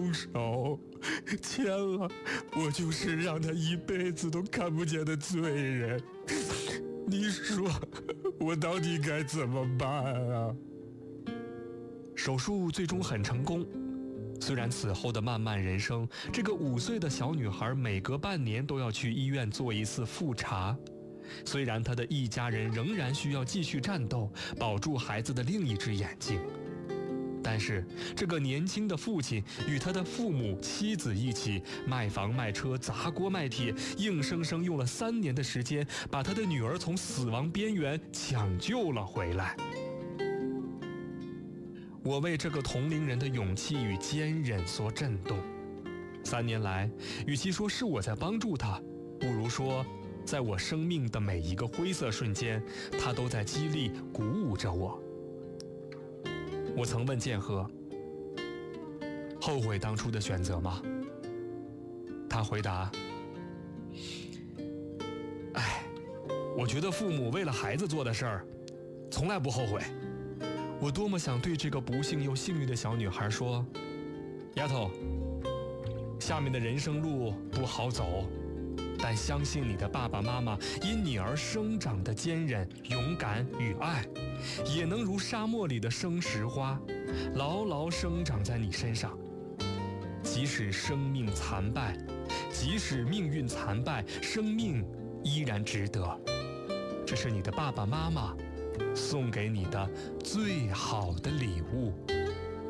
动手，签了，我就是让他一辈子都看不见的罪人。你说我到底该怎么办啊？手术最终很成功，虽然此后的漫漫人生，这个5岁的小女孩每隔半年都要去医院做一次复查，虽然她的一家人仍然需要继续战斗，保住孩子的另一只眼睛，但是这个年轻的父亲与他的父母、妻子一起卖房卖车、砸锅卖铁，硬生生用了3年的时间，把他的女儿从死亡边缘抢救了回来。我为这个同龄人的勇气与坚韧所震动。3年来，与其说是我在帮助他，不如说在我生命的每一个灰色瞬间，他都在激励鼓舞着我。我曾问建和，后悔当初的选择吗？他回答，我觉得父母为了孩子做的事儿从来不后悔。我多么想对这个不幸又幸运的小女孩说，丫头，下面的人生路不好走，但相信你的爸爸妈妈因你而生长的坚韧、勇敢与爱，也能如沙漠里的生石花，牢牢生长在你身上。即使生命残败，即使命运残败，生命依然值得。这是你的爸爸妈妈送给你的最好的礼物。